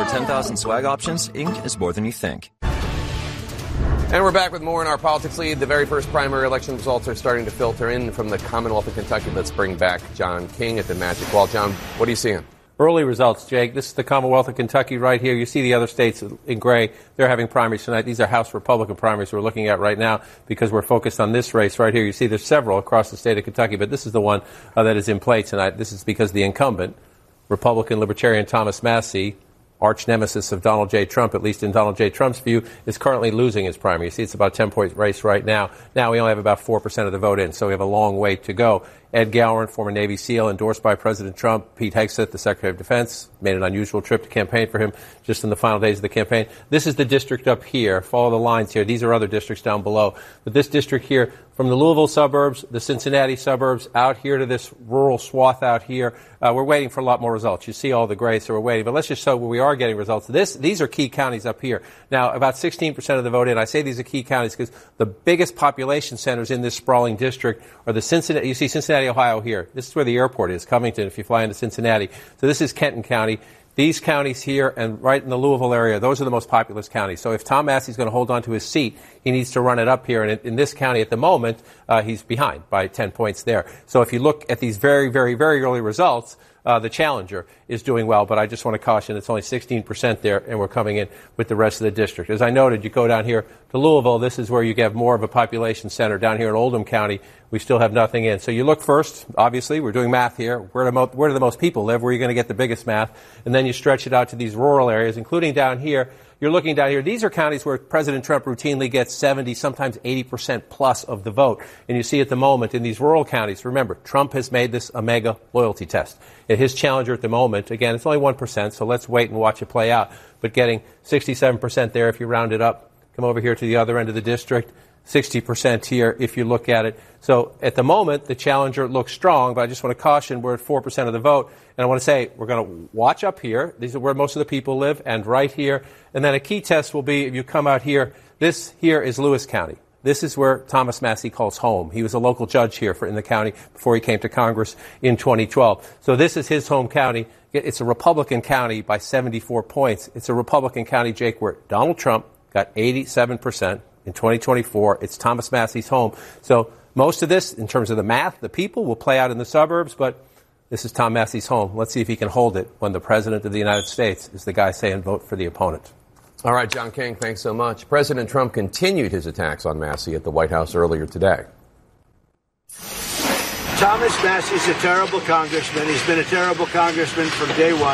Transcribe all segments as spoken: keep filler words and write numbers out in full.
over ten thousand swag options, Ink is more than you think. And we're back with more in our politics lead. The very first primary election results are starting to filter in from the Commonwealth of Kentucky. Let's bring back John King at the Magic Wall. John, what are you seeing? Early results, Jake. This is the Commonwealth of Kentucky right here. You see the other states in gray. They're having primaries tonight. These are House Republican primaries we're looking at right now because we're focused on this race right here. You see there's several across the state of Kentucky, but this is the one uh, that is in play tonight. This is because the incumbent, Republican Libertarian Thomas Massie, arch nemesis of Donald J. Trump, at least in Donald J. Trump's view, is currently losing his primary. You see it's about a ten-point race right now. Now we only have about four percent of the vote in, so we have a long way to go. Ed Gowron, former Navy SEAL, endorsed by President Trump. Pete Hegseth, the Secretary of Defense, made an unusual trip to campaign for him just in the final days of the campaign. This is the district up here. Follow the lines here. These are other districts down below. But this district here, from the Louisville suburbs, the Cincinnati suburbs, out here to this rural swath out here, uh, we're waiting for a lot more results. You see all the gray, so we're waiting. But let's just show where we are getting results. This, these are key counties up here. Now, about sixteen percent of the vote in. I say these are key counties because the biggest population centers in this sprawling district are the Cincinnati. You see Cincinnati, Ohio here. This is where the airport is, Covington, if you fly into Cincinnati. So this is Kenton County. These counties here and right in the Louisville area, those are the most populous counties. So if Tom Massie's going to hold on to his seat, he needs to run it up here. And in, in this county at the moment, uh, he's behind by ten points there. So if you look at these very, very, very early results, uh, the challenger is doing well. But I just want to caution it's only sixteen percent there, and we're coming in with the rest of the district. As I noted, you go down here to Louisville. This is where you get more of a population center. Down here in Oldham County, we still have nothing in. So you look first, obviously, we're doing math here. Where do, mo- where do the most people live? Where are you going to get the biggest math? And then you stretch it out to these rural areas, including down here. You're looking down here. These are counties where President Trump routinely gets seventy, sometimes eighty percent plus of the vote. And you see at the moment in these rural counties, remember, Trump has made this a mega loyalty test. And his challenger at the moment, again, it's only one percent, so let's wait and watch it play out. But getting sixty-seven percent there if you round it up. Come over here to the other end of the district. sixty percent here if you look at it. So at the moment, the challenger looks strong, but I just want to caution we're at four percent of the vote. And I want to say we're going to watch up here. These are where most of the people live, and right here. And then a key test will be if you come out here. This here is Lewis County. This is where Thomas Massie calls home. He was a local judge here for, in the county before he came to Congress in twenty twelve. So this is his home county. It's a Republican county by seventy-four points. It's a Republican county, Jake, where Donald Trump got eighty-seven percent. In twenty twenty-four, it's Thomas Massie's home. So most of this, in terms of the math, the people will play out in the suburbs, but this is Tom Massie's home. Let's see if he can hold it when the President of the United States is the guy saying vote for the opponent. All right, John King, thanks so much. President Trump continued his attacks on Massie at the White House earlier today. Thomas Massie's a terrible congressman. He's been a terrible congressman from day one.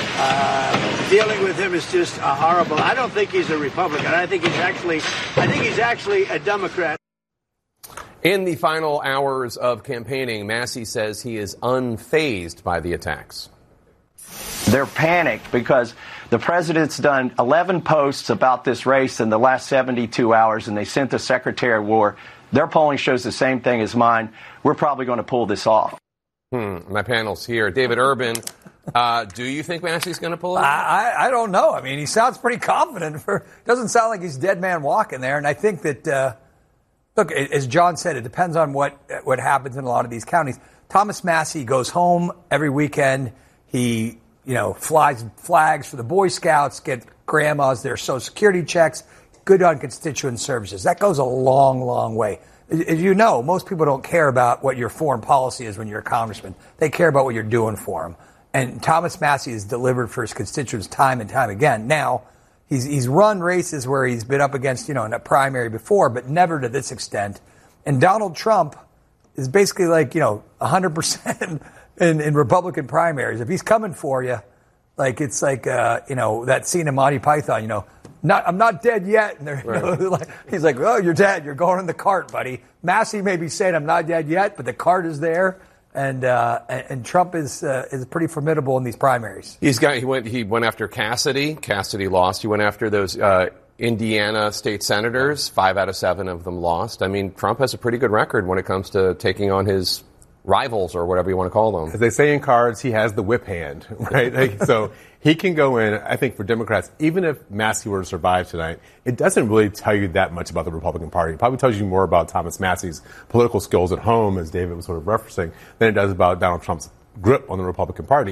Uh, dealing with him is just a horrible. I don't think he's a Republican. I think he's actually, I think he's actually a Democrat. In the final hours of campaigning, Massie says he is unfazed by the attacks. They're panicked because the president's done eleven posts about this race in the last seventy-two hours, and they sent the Secretary of War. Their polling shows the same thing as mine. We're probably going to pull this off. Hmm, my panel's here. David Urban. Uh, do you think Massie's going to pull it? I, I don't know. I mean, he sounds pretty confident. For doesn't sound like he's dead man walking there. And I think that, uh, look, as John said, it depends on what what happens in a lot of these counties. Thomas Massie goes home every weekend. He, you know, flies flags for the Boy Scouts, get grandmas their Social Security checks, good on constituent services. That goes a long, long way. As you know, most people don't care about what your foreign policy is when you're a congressman. They care about what you're doing for them. And Thomas Massie has delivered for his constituents time and time again. Now, he's he's run races where he's been up against, you know, in a primary before, but never to this extent. And Donald Trump is basically like, you know, one hundred percent in, in Republican primaries. If he's coming for you, like it's like, uh, you know, that scene in Monty Python, you know, not I'm not dead yet. And they're, right. you know, like, he's like, oh, you're dead. You're going in the cart, buddy. Massie may be saying I'm not dead yet, but the cart is there. And, uh, and Trump is uh, is pretty formidable in these primaries. He's got he went he went after Cassidy. Cassidy lost. He went after those uh, Indiana state senators. Five out of seven of them lost. I mean, Trump has a pretty good record when it comes to taking on his rivals or whatever you want to call them. As they say in cards, he has the whip hand, right? Like, so he can go in, I think, for Democrats, even if Massie were to survive tonight, it doesn't really tell you that much about the Republican Party. It probably tells you more about Thomas Massie's political skills at home, as David was sort of referencing, than it does about Donald Trump's grip on the Republican Party.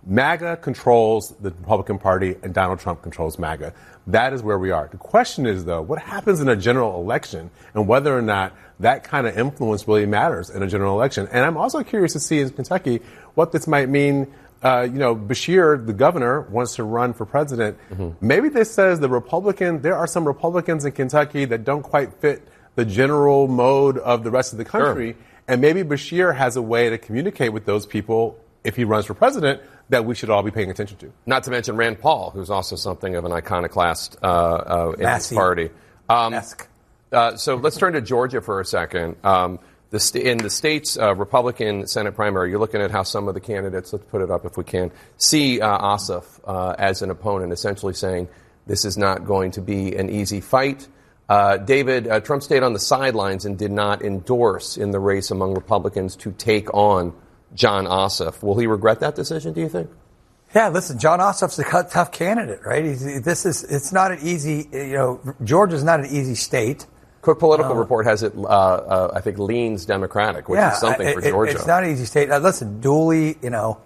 MAGA controls the Republican Party and Donald Trump controls MAGA. That is where we are. The question is, though, what happens in a general election and whether or not that kind of influence really matters in a general election. And I'm also curious to see in Kentucky what this might mean. Uh, you know, Beshear, the governor, wants to run for president. Mm-hmm. Maybe this says the Republican, there are some Republicans in Kentucky that don't quite fit the general mode of the rest of the country. Sure. And maybe Beshear has a way to communicate with those people if he runs for president that we should all be paying attention to. Not to mention Rand Paul, who's also something of an iconoclast uh, uh, in his party. Um, uh, so let's turn to Georgia for a second. Um, the st- in the state's uh, Republican Senate primary, you're looking at how some of the candidates, let's put it up if we can, see uh, Ossoff uh, as an opponent, essentially saying this is not going to be an easy fight. Uh, David, uh, Trump stayed on the sidelines and did not endorse in the race among Republicans to take on Jon Ossoff. Will he regret that decision, do you think? Yeah, listen, Jon Ossoff's a tough candidate, right? He's, this is, it's not an easy, you know, Georgia's not an easy state. Quick Political uh, Report has it, uh, uh, I think, leans Democratic, which yeah, is something it, for Georgia. It's not an easy state. Now, listen, Dooley, you know,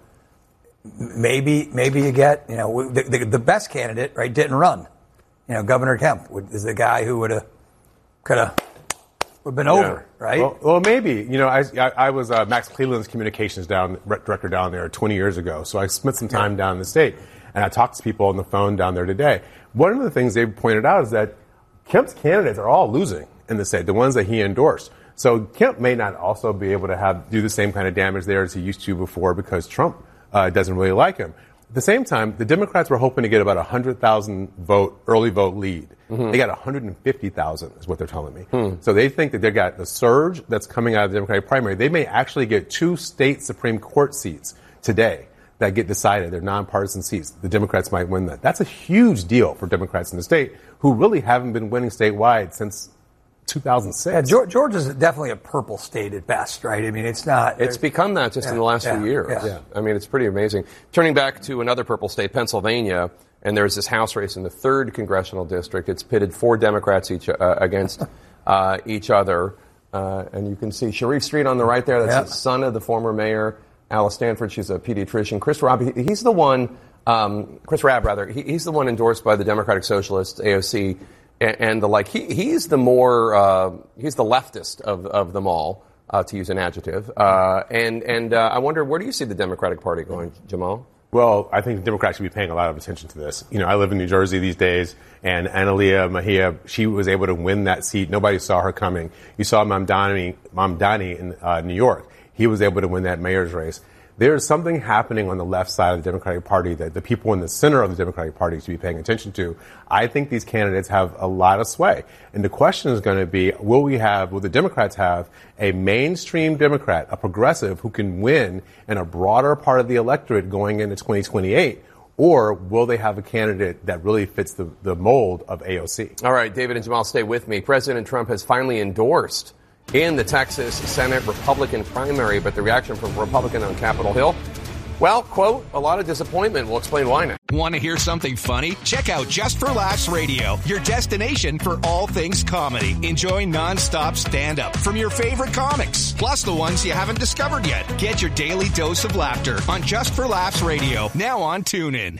maybe, maybe you get, you know, the, the, the best candidate, right, didn't run. You know, Governor Kemp is the guy who would have, could have, would have been over, yeah. right? Well, well, maybe. You know, I, I, I was uh, Max Cleland's communications down, director down there twenty years ago, so I spent some time yeah. down in the state, and I talked to people on the phone down there today. One of the things they pointed out is that Kemp's candidates are all losing in the state, the ones that he endorsed. So Kemp may not also be able to have do the same kind of damage there as he used to before because Trump uh, doesn't really like him. At the same time, the Democrats were hoping to get about a one hundred thousand vote, early vote lead. Mm-hmm. They got one hundred fifty thousand is what they're telling me. Hmm. So they think that they got the surge that's coming out of the Democratic primary. They may actually get two state Supreme Court seats today that get decided. They're nonpartisan seats. The Democrats might win that. That's a huge deal for Democrats in the state who really haven't been winning statewide since two thousand six. Yeah, Georgia's definitely a purple state at best, right? I mean, it's not. It's become that just yeah, in the last yeah, few years. Yeah. Yeah. I mean, it's pretty amazing. Turning back to another purple state, Pennsylvania, and there's this House race in the third congressional district. It's pitted four Democrats each uh, against uh, each other. Uh, and you can see Sharif Street on the right there. That's yeah. the son of the former mayor, Alice Stanford. She's a pediatrician. Chris Rabb, he, he's the one, um, Chris Rabb, rather, he, he's the one endorsed by the Democratic Socialists, A O C, and, and the like. He, he's the more, uh, he's the leftist of, of them all, uh, to use an adjective. Uh, and and uh, I wonder, where do you see the Democratic Party going, Jamal? Well, I think the Democrats should be paying a lot of attention to this. You know, I live in New Jersey these days, and Analia Mejia, she was able to win that seat. Nobody saw her coming. You saw Mamdani, Mamdani in uh, New York. He was able to win that mayor's race. There's something happening on the left side of the Democratic Party that the people in the center of the Democratic Party should be paying attention to. I think these candidates have a lot of sway. And the question is going to be, will we have, will the Democrats have a mainstream Democrat, a progressive who can win in a broader part of the electorate going into twenty twenty-eight? Or will they have a candidate that really fits the, the mold of A O C? All right, David and Jamal, stay with me. President Trump has finally endorsed in the Texas Senate Republican primary, but the reaction from Republican on Capitol Hill, well, quote, a lot of disappointment. We'll explain why now. Want to hear something funny? Check out Just for Laughs Radio, your destination for all things comedy. Enjoy nonstop stand-up from your favorite comics, plus the ones you haven't discovered yet. Get your daily dose of laughter on Just for Laughs Radio, now on TuneIn.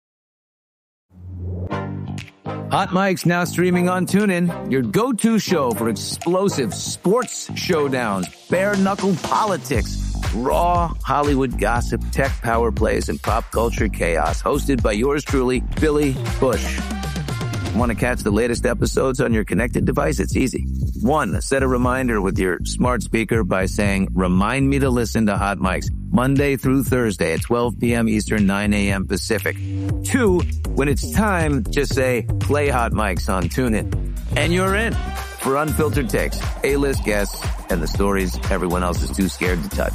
Hot Mike's now streaming on TuneIn, your go-to show for explosive sports showdowns, bare-knuckle politics, raw Hollywood gossip, tech power plays, and pop culture chaos. Hosted by yours truly, Billy Bush. Want to catch the latest episodes on your connected device? It's easy. One, set a reminder with your smart speaker by saying, remind me to listen to Hot Mike's Monday through Thursday at twelve p.m. Eastern, nine a.m. Pacific. Two, when it's time, just say, play Hot Mike's on TuneIn. And you're in for unfiltered takes, A-list guests, and the stories everyone else is too scared to touch.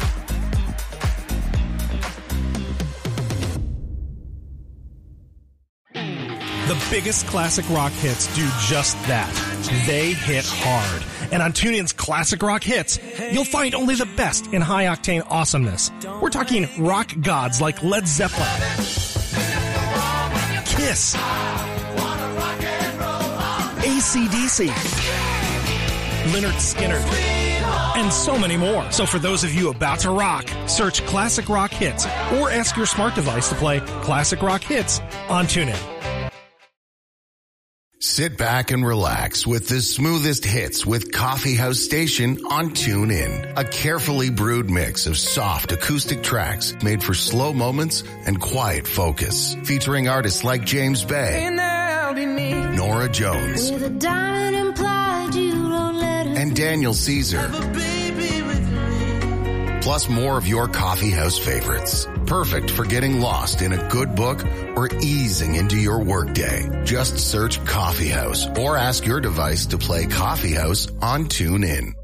The biggest classic rock hits do just that. They hit hard. And on TuneIn's Classic Rock Hits, you'll find only the best in high-octane awesomeness. We're talking rock gods like Led Zeppelin, Kiss, A C D C, Lynyrd Skynyrd, and so many more. So for those of you about to rock, search Classic Rock Hits or ask your smart device to play Classic Rock Hits on TuneIn. Sit back and relax with the smoothest hits with Coffee House Station on TuneIn. A carefully brewed mix of soft acoustic tracks made for slow moments and quiet focus. Featuring artists like James Bay, Nora Jones, and Daniel Caesar. Plus more of your coffee house favorites. Perfect for getting lost in a good book or easing into your workday. Just search Coffee House or ask your device to play Coffee House on TuneIn.